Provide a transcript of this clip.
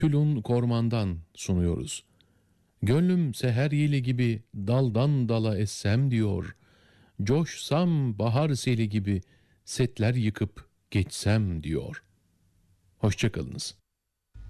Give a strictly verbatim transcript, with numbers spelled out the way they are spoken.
Külün Korman'dan sunuyoruz. Gönlüm seher yeli gibi daldan dala essem diyor. Coşsam bahar seli gibi setler yıkıp geçsem diyor. Hoşçakalınız.